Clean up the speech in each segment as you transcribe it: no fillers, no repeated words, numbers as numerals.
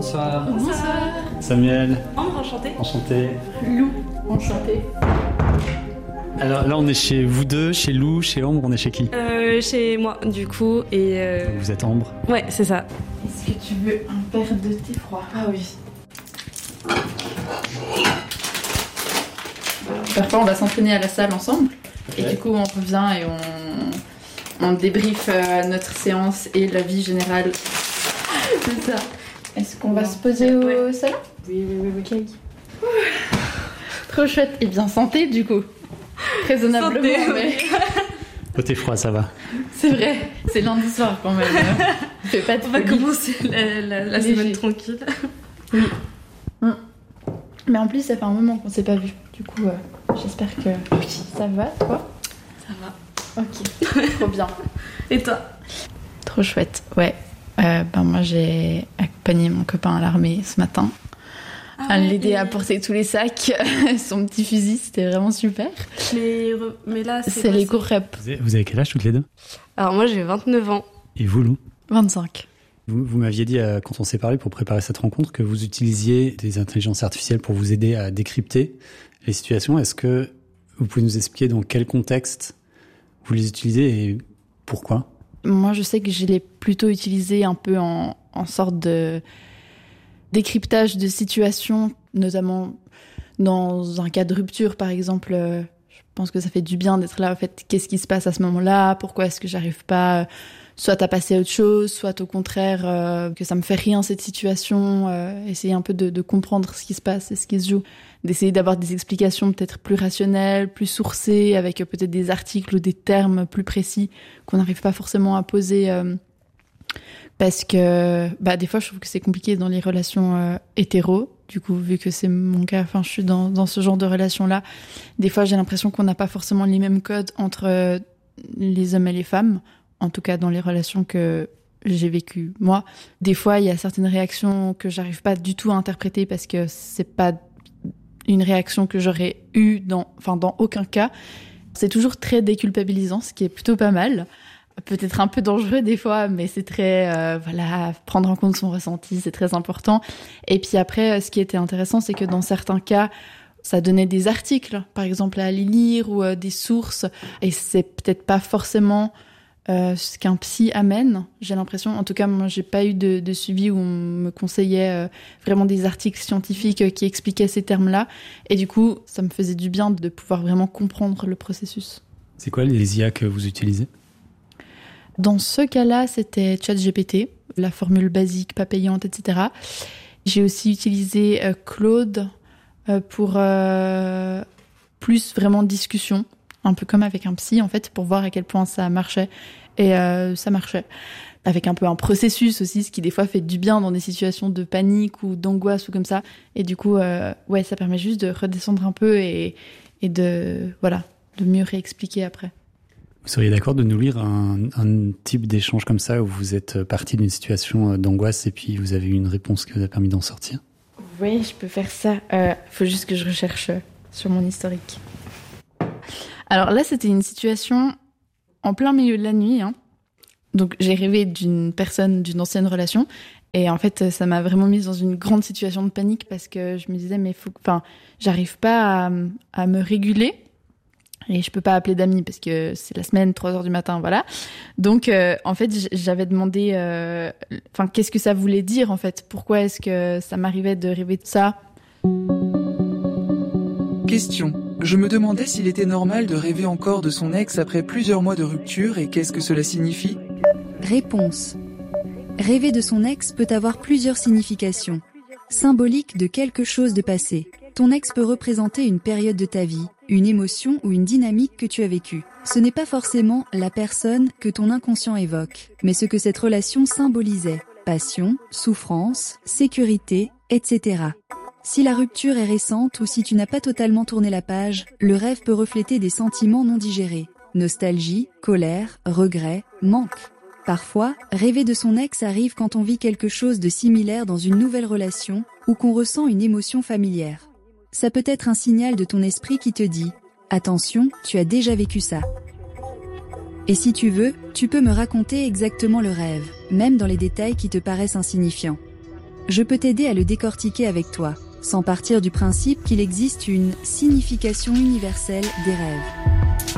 Bonsoir. Bonsoir. Samuel. Ambre, enchantée. Enchanté. Lou, enchantée. Alors là, on est chez vous deux, chez Lou, chez Ambre, on est chez qui? Chez moi, du coup, et... Vous êtes Ambre? Ouais, c'est ça. Est-ce que tu veux un verre de thé froid? Ah oui. Parfois, on va s'entraîner à la salle ensemble. Okay. Et du coup, on revient et on débriefe notre séance et la vie générale. C'est ça. Est-ce qu'on va se poser au salon? Oui, ok. Trop chouette. Et bien santé, du coup. Raisonnablement, santé, mais... Au thé froid, ça va. C'est vrai, c'est lundi soir quand même. Pas de on va commencer la semaine tranquille. Oui. Mais en plus, ça fait un moment qu'on s'est pas vu. Du coup, j'espère que oui, ça va, toi? Ça va. Ok, trop bien. Et toi? Trop chouette, ouais. Moi, j'ai accompagné mon copain à l'armée ce matin. À l'aider à porter tous les sacs, son petit fusil, c'était vraiment super. Mais là, c'est les cours rep. Vous avez quel âge toutes les deux? Alors moi, j'ai 29 ans. Et vous, Lou? 25. Vous m'aviez dit, quand on s'est parlé pour préparer cette rencontre, que vous utilisiez des intelligences artificielles pour vous aider à décrypter les situations. Est-ce que vous pouvez nous expliquer dans quel contexte vous les utilisez et pourquoi? Moi, je sais que je l'ai plutôt utilisé un peu en sorte de décryptage de situations, notamment dans un cas de rupture, par exemple. Je pense que ça fait du bien d'être là. En fait, qu'est-ce qui se passe à ce moment-là? Pourquoi est-ce que j'arrive pas soit à passer à autre chose, soit au contraire que ça me fait rien cette situation. Essayer un peu de comprendre ce qui se passe et ce qui se joue. D'essayer d'avoir des explications peut-être plus rationnelles, plus sourcées, avec peut-être des articles ou des termes plus précis qu'on n'arrive pas forcément à poser. Parce que des fois, je trouve que c'est compliqué dans les relations hétéros. Du coup, vu que c'est mon cas, je suis dans ce genre de relation-là. Des fois, j'ai l'impression qu'on n'a pas forcément les mêmes codes entre les hommes et les femmes. En tout cas, dans les relations que j'ai vécues, moi. Des fois, il y a certaines réactions que j'arrive pas du tout à interpréter parce que c'est pas une réaction que j'aurais eue dans aucun cas. C'est toujours très déculpabilisant, ce qui est plutôt pas mal. Peut-être un peu dangereux des fois, mais c'est très, prendre en compte son ressenti, c'est très important. Et puis après, ce qui était intéressant, c'est que dans certains cas, ça donnait des articles, par exemple, à aller lire ou des sources. Et c'est peut-être pas forcément ce qu'un psy amène, j'ai l'impression. En tout cas, moi, j'ai pas eu de suivi où on me conseillait vraiment des articles scientifiques qui expliquaient ces termes-là. Et du coup, ça me faisait du bien de pouvoir vraiment comprendre le processus. C'est quoi les IA que vous utilisez? Dans ce cas-là, c'était ChatGPT, la formule basique, pas payante, etc. J'ai aussi utilisé Claude pour plus vraiment discussion, un peu comme avec un psy, en fait, pour voir à quel point ça marchait. Et ça marchait. Avec un peu un processus aussi, ce qui des fois fait du bien dans des situations de panique ou d'angoisse ou comme ça. Et du coup, ça permet juste de redescendre un peu et de mieux réexpliquer après. Vous seriez d'accord de nous lire un type d'échange comme ça où vous êtes parti d'une situation d'angoisse et puis vous avez eu une réponse qui vous a permis d'en sortir? Oui, je peux faire ça. Faut juste que je recherche sur mon historique. Alors là, c'était une situation en plein milieu de la nuit. Donc j'ai rêvé d'une personne d'une ancienne relation et en fait, ça m'a vraiment mise dans une grande situation de panique parce que je me disais j'arrive pas à me réguler. Et je peux pas appeler d'amis parce que c'est la semaine, 3h du matin, voilà. Donc, en fait, j'avais demandé, qu'est-ce que ça voulait dire, en fait? Pourquoi est-ce que ça m'arrivait de rêver de ça? Question. Je me demandais s'il était normal de rêver encore de son ex après plusieurs mois de rupture et qu'est-ce que cela signifie? Réponse. Rêver de son ex peut avoir plusieurs significations. Symbolique de quelque chose de passé. Ton ex peut représenter une période de ta vie, une émotion ou une dynamique que tu as vécue. Ce n'est pas forcément la personne que ton inconscient évoque, mais ce que cette relation symbolisait. Passion, souffrance, sécurité, etc. Si la rupture est récente ou si tu n'as pas totalement tourné la page, le rêve peut refléter des sentiments non digérés. Nostalgie, colère, regret, manque. Parfois, rêver de son ex arrive quand on vit quelque chose de similaire dans une nouvelle relation ou qu'on ressent une émotion familière. Ça peut être un signal de ton esprit qui te dit « Attention, tu as déjà vécu ça ». Et si tu veux, tu peux me raconter exactement le rêve, même dans les détails qui te paraissent insignifiants. Je peux t'aider à le décortiquer avec toi, sans partir du principe qu'il existe une signification universelle des rêves.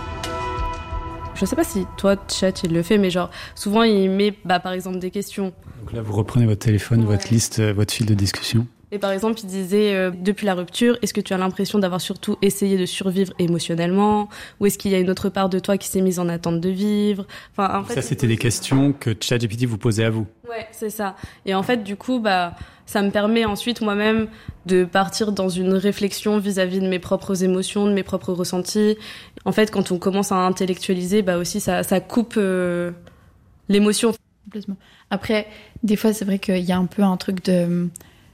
Je sais pas si toi, chat, il le fait, mais genre, souvent, il met, par exemple, des questions. Donc là, vous reprenez votre téléphone, votre liste, votre fil de discussion. Et par exemple, il disait, depuis la rupture, est-ce que tu as l'impression d'avoir surtout essayé de survivre émotionnellement? Ou est-ce qu'il y a une autre part de toi qui s'est mise en attente de vivre? Enfin, en fait, ça, c'était des questions que ChatGPT vous posait à vous. Ouais, c'est ça. Et en fait, du coup, ça me permet ensuite, moi-même, de partir dans une réflexion vis-à-vis de mes propres émotions, de mes propres ressentis. En fait, quand on commence à intellectualiser, aussi, ça coupe l'émotion. Complètement. Après, des fois, c'est vrai qu'il y a un peu un truc de...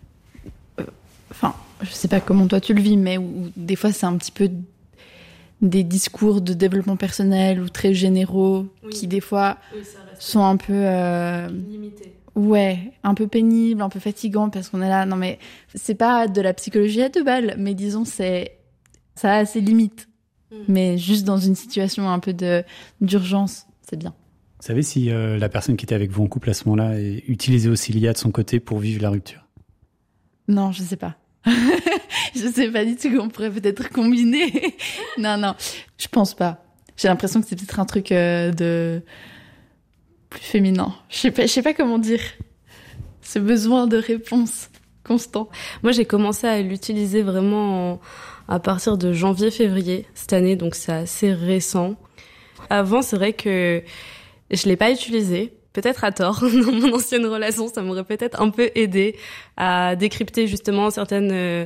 Enfin, je sais pas comment toi tu le vis, mais où des fois, c'est un petit peu des discours de développement personnel ou très généraux qui, des fois, sont un peu... Limités. Ouais, un peu pénible, un peu fatigant parce qu'on est là. Non, mais c'est pas de la psychologie à 2 balles, mais disons, ça a ses limites. Mais juste dans une situation un peu d'urgence, c'est bien. Vous savez si la personne qui était avec vous en couple à ce moment-là utilisait aussi l'IA de son côté pour vivre la rupture? Non, je sais pas. Je sais pas du tout qu'on pourrait peut-être combiner. Non, je pense pas. J'ai l'impression que c'est peut-être un truc de plus féminin. Je sais pas comment dire. Ce besoin de réponse constant. Moi, j'ai commencé à l'utiliser vraiment à partir de janvier-février cette année, donc c'est assez récent. Avant, c'est vrai que je l'ai pas utilisé. Peut-être à tort, dans mon ancienne relation, ça m'aurait peut-être un peu aidé à décrypter justement certaines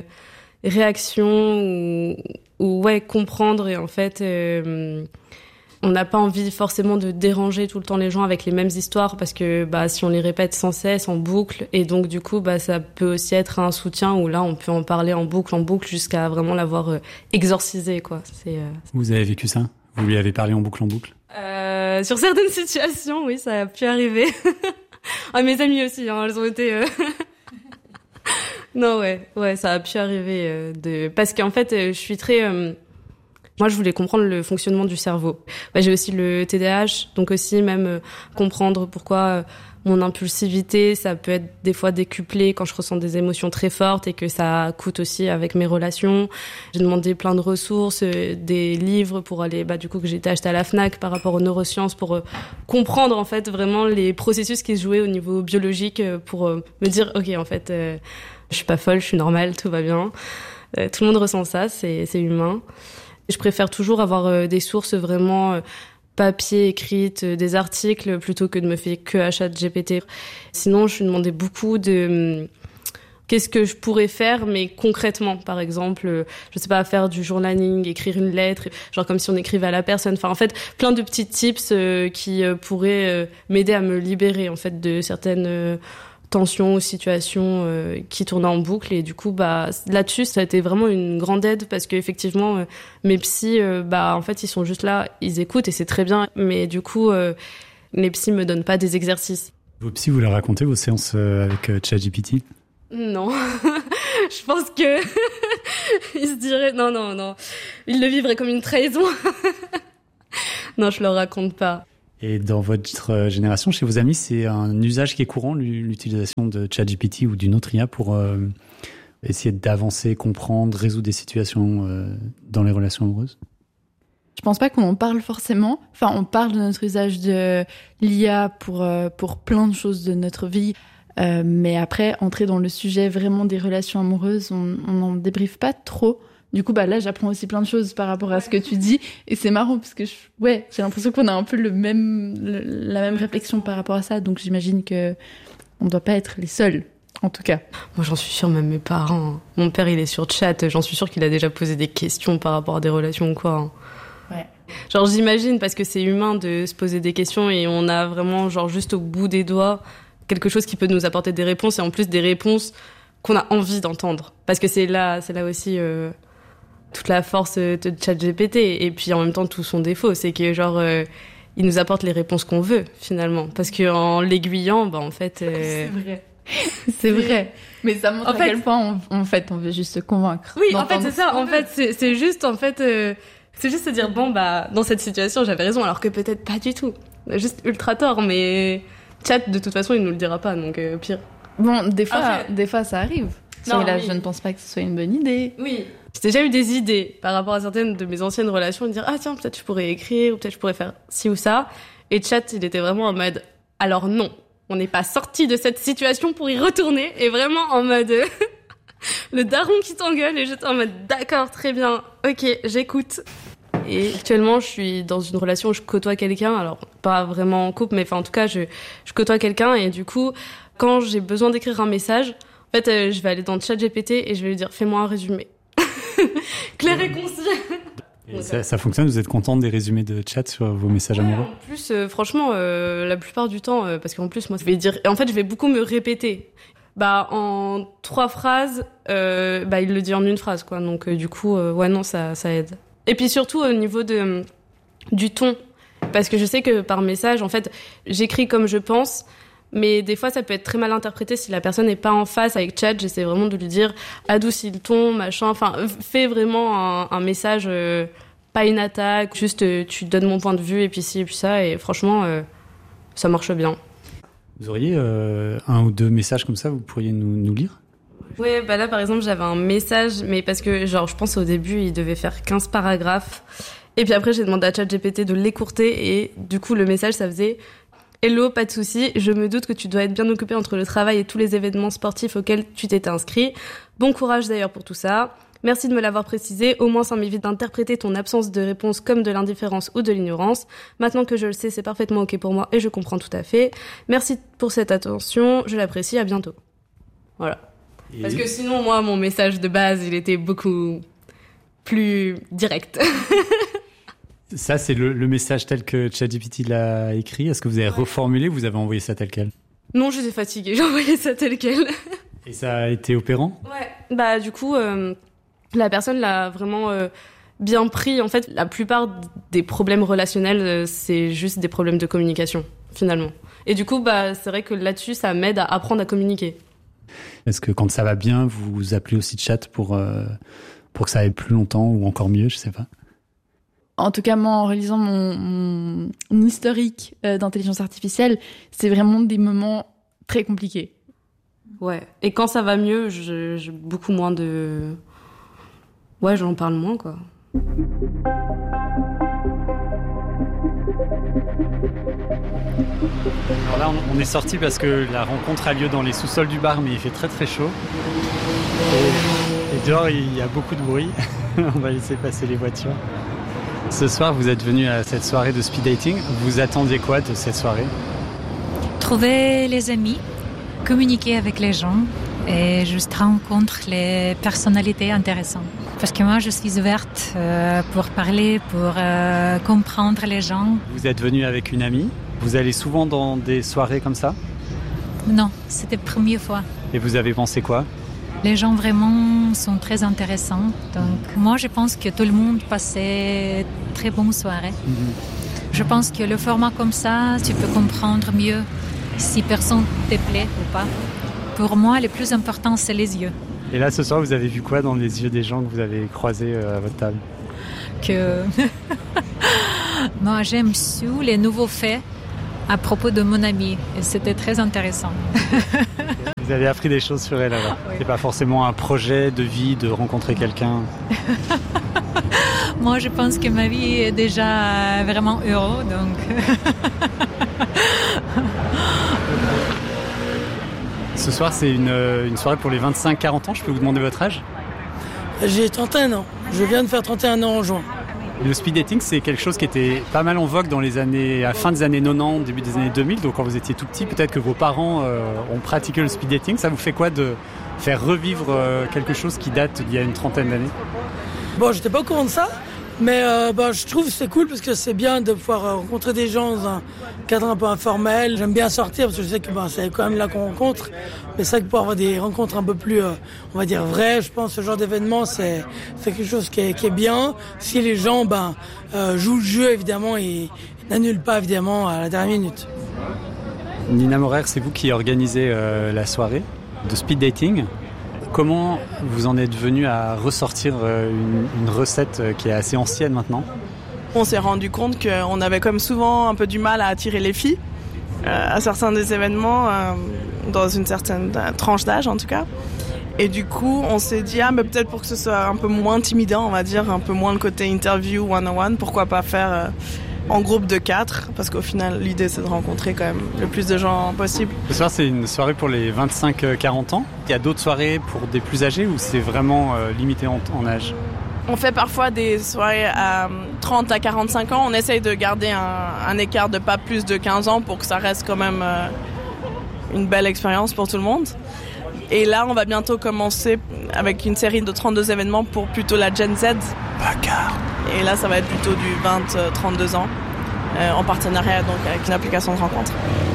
réactions ou comprendre. Et en fait, on n'a pas envie forcément de déranger tout le temps les gens avec les mêmes histoires parce que si on les répète sans cesse, en boucle, et donc du coup, ça peut aussi être un soutien où là, on peut en parler en boucle jusqu'à vraiment l'avoir exorcisé, quoi. Vous avez vécu ça? Vous lui avez parlé en boucle? Sur certaines situations, oui, ça a pu arriver. Mes amis aussi, elles ont été... Non, ouais, ça a pu arriver. Parce qu'en fait, je suis très... Moi, je voulais comprendre le fonctionnement du cerveau. J'ai aussi le TDAH, donc aussi même comprendre pourquoi mon impulsivité, ça peut être des fois décuplé quand je ressens des émotions très fortes et que ça coûte aussi avec mes relations. J'ai demandé plein de ressources, des livres pour aller, du coup, que j'ai été acheter à la Fnac par rapport aux neurosciences pour comprendre, en fait, vraiment les processus qui se jouaient au niveau biologique pour me dire, OK, en fait, je suis pas folle, je suis normale, tout va bien. Tout le monde ressent ça, c'est humain. Je préfère toujours avoir des sources vraiment papier, écrites, des articles, plutôt que de me fier que à ChatGPT. Sinon, je me demandais beaucoup de qu'est-ce que je pourrais faire, mais concrètement, par exemple, je sais pas, faire du journaling, écrire une lettre, genre comme si on écrivait à la personne. Enfin, en fait, plein de petits tips qui pourraient m'aider à me libérer, en fait, de certaines tensions ou situations qui tournaient en boucle. Et du coup, là-dessus, ça a été vraiment une grande aide parce qu'effectivement, mes psys, en fait, ils sont juste là, ils écoutent et c'est très bien. Mais du coup, les psys me donnent pas des exercices. Vos psys, vous leur racontez vos séances avec ChatGPT? Non. Je pense que ils se diraient non. Ils le vivraient comme une trahison. Non, je leur raconte pas. Et dans votre génération, chez vos amis, c'est un usage qui est courant, l'utilisation de ChatGPT ou d'une autre IA pour essayer d'avancer, comprendre, résoudre des situations dans les relations amoureuses? Je pense pas qu'on en parle forcément. Enfin, on parle de notre usage de l'IA pour plein de choses de notre vie. Mais après, entrer dans le sujet vraiment des relations amoureuses, on n'en débriefe pas trop. Du coup, là, j'apprends aussi plein de choses par rapport à ce que tu dis. Et c'est marrant parce que j'ai l'impression qu'on a un peu la même réflexion par rapport à ça. Donc, j'imagine que on ne doit pas être les seuls, en tout cas. Moi, j'en suis sûre, même mes parents. Mon père, il est sur chat. J'en suis sûre qu'il a déjà posé des questions par rapport à des relations ou quoi. Ouais. Genre, j'imagine, parce que c'est humain de se poser des questions et on a vraiment, juste au bout des doigts, quelque chose qui peut nous apporter des réponses et en plus des réponses qu'on a envie d'entendre. Parce que c'est là aussi toute la force de ChatGPT et puis en même temps tout son défaut, c'est que il nous apporte les réponses qu'on veut finalement. Parce qu'en l'aiguillant, en fait... C'est vrai. C'est vrai. Mais ça montre à quel point on veut juste se convaincre. Oui, en fait, c'est ça. En fait, c'est juste, c'est juste se dire, dans cette situation, j'avais raison, alors que peut-être pas du tout. Juste ultra tort, mais chat, de toute façon, il nous le dira pas, donc pire. Bon, des fois ça arrive. Non, là, oui. je ne pense pas que ce soit une bonne idée. Oui. J'ai déjà eu des idées par rapport à certaines de mes anciennes relations, de dire ah tiens, peut-être je pourrais écrire, ou peut-être je pourrais faire ci ou ça. Et Chat, il était vraiment en mode alors non, on n'est pas sorti de cette situation pour y retourner, et vraiment en mode le daron qui t'engueule, et j'étais en mode d'accord, très bien, ok, j'écoute. Et actuellement, je suis dans une relation où je côtoie quelqu'un, alors pas vraiment en couple, mais enfin en tout cas, je côtoie quelqu'un, et du coup, quand j'ai besoin d'écrire un message, en fait, je vais aller dans ChatGPT et je vais lui dire fais-moi un résumé. Clair et concis. Et ça fonctionne, vous êtes contente des résumés de chat sur vos messages amoureux? En plus, franchement, la plupart du temps, parce qu'en plus, moi, je vais beaucoup me répéter. En 3 phrases, il le dit en une phrase, quoi. Donc, du coup, non, ça aide. Et puis surtout, au niveau du ton. Parce que je sais que par message, en fait, j'écris comme je pense, mais des fois, ça peut être très mal interprété si la personne n'est pas en face avec Chat. J'essaie vraiment de lui dire adoucis le ton, machin. Enfin, fais vraiment un message, pas une attaque. Juste, tu donnes mon point de vue et puis ci et puis ça. Et franchement, ça marche bien. Vous auriez 1 ou 2 messages comme ça, vous pourriez nous lire? Ouais, là, par exemple, j'avais un message, mais parce que, je pense au début, il devait faire 15 paragraphes. Et puis après, j'ai demandé à ChatGPT de l'écourter et du coup, le message, ça faisait hello, pas de souci, je me doute que tu dois être bien occupé entre le travail et tous les événements sportifs auxquels tu t'étais inscrit. Bon courage d'ailleurs pour tout ça. Merci de me l'avoir précisé, au moins ça m'évite d'interpréter ton absence de réponse comme de l'indifférence ou de l'ignorance. Maintenant que je le sais, c'est parfaitement ok pour moi et je comprends tout à fait. Merci pour cette attention, je l'apprécie, à bientôt. Voilà. Parce que sinon, moi, mon message de base, il était beaucoup plus direct. Ça, c'est le message tel que ChatGPT l'a écrit. Est-ce que vous avez reformulé ou vous avez envoyé ça tel quel? Non, j'étais fatiguée, j'ai envoyé ça tel quel. Et ça a été opérant? Ouais. Du coup, la personne l'a vraiment bien pris. En fait, la plupart des problèmes relationnels, c'est juste des problèmes de communication, finalement. Et du coup, c'est vrai que là-dessus, ça m'aide à apprendre à communiquer. Est-ce que quand ça va bien, vous appelez aussi Chat pour que ça aille plus longtemps ou encore mieux, je sais pas? En tout cas, moi, en réalisant mon historique d'intelligence artificielle, c'est vraiment des moments très compliqués. Ouais. Et quand ça va mieux, j'ai beaucoup moins de... Ouais, j'en parle moins, quoi. Alors là, on est sorti parce que la rencontre a lieu dans les sous-sols du bar, mais il fait très très chaud. Et dehors, il y a beaucoup de bruit. On va laisser passer les voitures. Ce soir, vous êtes venu à cette soirée de speed dating. Vous attendiez quoi de cette soirée? Trouver les amis, communiquer avec les gens et juste rencontrer les personnalités intéressantes. Parce que moi, je suis ouverte pour parler, pour comprendre les gens. Vous êtes venu avec une amie. Vous allez souvent dans des soirées comme ça? Non, c'était la première fois. Et vous avez pensé quoi? Les gens vraiment sont très intéressants. Donc moi, je pense que tout le monde passait très bonne soirée. Je pense que le format comme ça, tu peux comprendre mieux si personne te plaît ou pas. Pour moi, le plus important, c'est les yeux. Et là, ce soir, vous avez vu quoi dans les yeux des gens que vous avez croisés à votre table? Que moi, j'aime sur les nouveaux faits à propos de mon amie. Et c'était très intéressant. Vous avez appris des choses sur elle alors? Oui. C'est pas forcément un projet de vie de rencontrer quelqu'un? Moi, je pense que ma vie est déjà vraiment heureuse, donc... Ce soir, c'est une soirée pour les 25-40 ans. Je peux vous demander votre âge? J'ai 31 ans. Je viens de faire 31 ans en juin. Le speed dating, c'est quelque chose qui était pas mal en vogue dans à fin des années 90, début des années 2000. Donc quand vous étiez tout petit, peut-être que vos parents ont pratiqué le speed dating. Ça vous fait quoi de faire revivre quelque chose qui date d'il y a une trentaine d'années? Bon, j'étais pas au courant de ça, mais je trouve que c'est cool parce que c'est bien de pouvoir rencontrer des gens dans un cadre un peu informel. J'aime bien sortir parce que je sais que c'est quand même là qu'on rencontre. Mais c'est vrai que pour avoir des rencontres un peu plus, on va dire, vraies, je pense que ce genre d'événement, c'est quelque chose qui est bien. Si les gens jouent le jeu, évidemment, et n'annulent pas, évidemment, à la dernière minute. Nina Morer, c'est vous qui organisez la soirée de speed dating. Comment vous en êtes venu à ressortir une recette qui est assez ancienne maintenant? On s'est rendu compte qu'on avait comme souvent un peu du mal à attirer les filles à certains des événements. dans une certaine tranche d'âge en tout cas. Et du coup, on s'est dit, mais peut-être pour que ce soit un peu moins intimidant, on va dire, un peu moins le côté interview one-on-one, pourquoi pas faire en groupe de 4, parce qu'au final, l'idée, c'est de rencontrer quand même le plus de gens possible. Ce soir, c'est une soirée pour les 25-40 ans. Il y a d'autres soirées pour des plus âgés ou c'est vraiment limité en âge ? On fait parfois des soirées à 30 à 45 ans. On essaye de garder un écart de pas plus de 15 ans pour que ça reste quand même une belle expérience pour tout le monde. Et là, on va bientôt commencer avec une série de 32 événements pour plutôt la Gen Z. Bacard. Et là, ça va être plutôt du 20-32 ans, en partenariat donc avec une application de rencontre.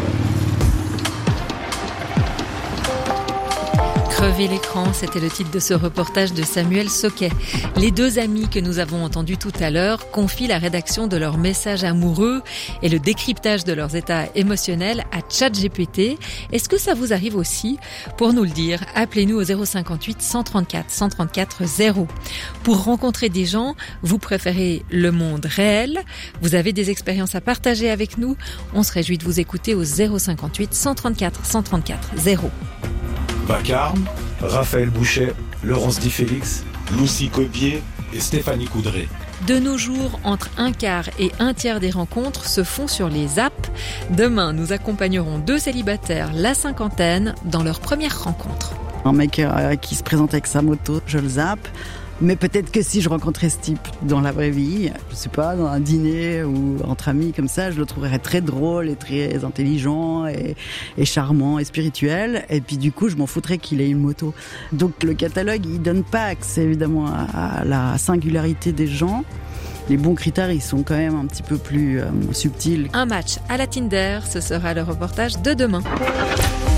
Crever l'écran, c'était le titre de ce reportage de Samuel Soquet. Les deux amis que nous avons entendus tout à l'heure confient la rédaction de leurs messages amoureux et le décryptage de leurs états émotionnels à ChatGPT. Est-ce que ça vous arrive aussi ? Pour nous le dire, appelez-nous au 058 134 134 0. Pour rencontrer des gens, vous préférez le monde réel ? Vous avez des expériences à partager avec nous ? On se réjouit de vous écouter au 058 134 134 0. Vacarme, Raphaël Bouchet, Laurence Di Félix, Lucie Cobier et Stéphanie Coudray. De nos jours, entre un quart et un tiers des rencontres se font sur les apps. Demain, nous accompagnerons deux célibataires, la cinquantaine, dans leur première rencontre. Un mec qui se présente avec sa moto, je le zappe. Mais peut-être que si je rencontrais ce type dans la vraie vie, je sais pas, dans un dîner ou entre amis comme ça, je le trouverais très drôle et très intelligent et charmant et spirituel. Et puis du coup, je m'en foutrais qu'il ait une moto. Donc le catalogue, il donne pas accès évidemment à la singularité des gens. Les bons critères, ils sont quand même un petit peu plus subtils. Un match à la Tinder, ce sera le reportage de demain.